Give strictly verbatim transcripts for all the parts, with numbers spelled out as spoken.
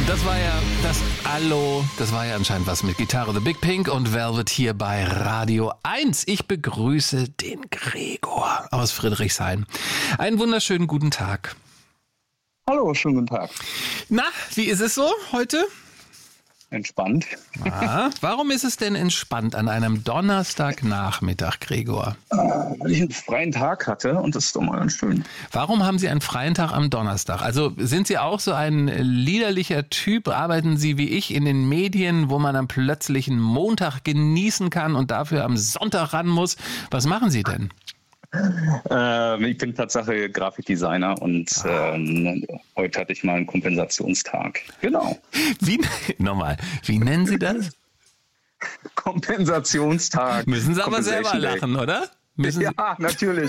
Das war ja das Allo, das war ja anscheinend was mit Gitarre. The Big Pink und Velvet hier bei Radio eins. Ich begrüße den Gregor aus Friedrichshain. Einen wunderschönen guten Tag. Hallo, schönen guten Tag. Na, wie ist es so heute? Entspannt. Ah, warum ist es denn entspannt an einem Donnerstagnachmittag, Gregor? Weil ich einen freien Tag hatte und das ist doch mal ganz schön. Warum haben Sie einen freien Tag am Donnerstag? Also sind Sie auch so ein liederlicher Typ? Arbeiten Sie wie ich in den Medien, wo man dann plötzlich einen Montag genießen kann und dafür am Sonntag ran muss? Was machen Sie denn? Äh, ich bin Tatsache Grafikdesigner und ah. ähm, heute hatte ich mal einen Kompensationstag. Genau. Wie, nochmal, wie nennen Sie das? Kompensationstag. Müssen Sie aber selber lachen, Day. Oder? Müssen ja, Sie... natürlich.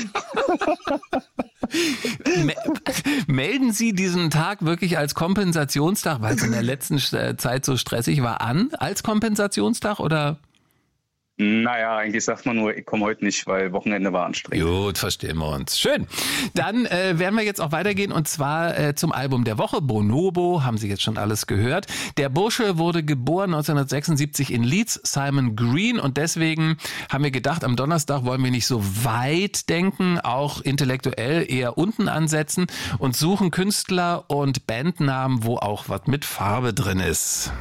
Melden Sie diesen Tag wirklich als Kompensationstag, weil es in der letzten Zeit so stressig war, an als Kompensationstag oder... Naja, eigentlich sagt man nur, ich komme heute nicht, weil Wochenende war anstrengend. Gut, verstehen wir uns. Schön. Dann äh, werden wir jetzt auch weitergehen und zwar äh, zum Album der Woche. Bonobo, haben Sie jetzt schon alles gehört. Der Bursche wurde geboren neunzehnhundertsechsundsiebzig in Leeds, Simon Green. Und deswegen haben wir gedacht, am Donnerstag wollen wir nicht so weit denken, auch intellektuell eher unten ansetzen und suchen Künstler und Bandnamen, wo auch was mit Farbe drin ist.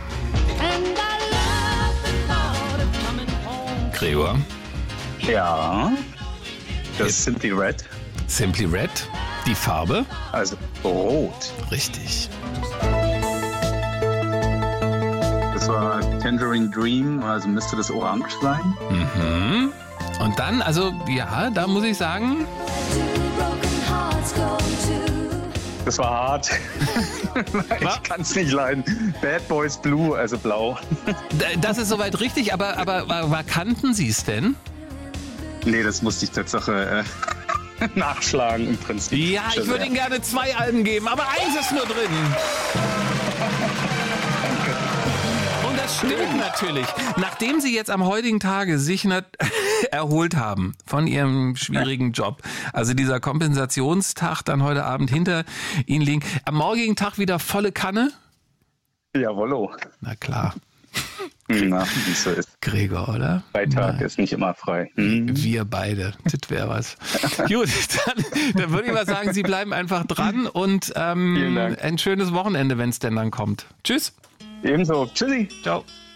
Gregor? Ja, das ist Simply Red. Simply Red, die Farbe? Also rot. Richtig. Das war Tangerine Dream, also müsste das orange sein. Mhm. Und dann, also ja, da muss ich sagen... Das war hart. Ich kann es nicht leiden. Bad Boys Blue, also blau. Das ist soweit richtig, aber, aber, aber kannten Sie es denn? Nee, das musste ich Tatsache äh, nachschlagen im Prinzip. Ja, ich würde Ihnen gerne zwei Alben geben, aber eins ist nur drin. Und das stimmt natürlich. Nachdem Sie jetzt am heutigen Tage sich nicht erholt haben von Ihrem schwierigen Job, also dieser Kompensationstag dann heute Abend hinter Ihnen liegen, am morgigen Tag wieder volle Kanne? Jawollo. Na klar. Na, wie es so ist. Gregor, oder? Freitag Na. ist nicht immer frei. Hm. Wir beide. Das wäre was. Gut, dann, dann würde ich mal sagen, Sie bleiben einfach dran und ähm, ein schönes Wochenende, wenn es denn dann kommt. Tschüss. Ebenso. Tschüssi. Ciao.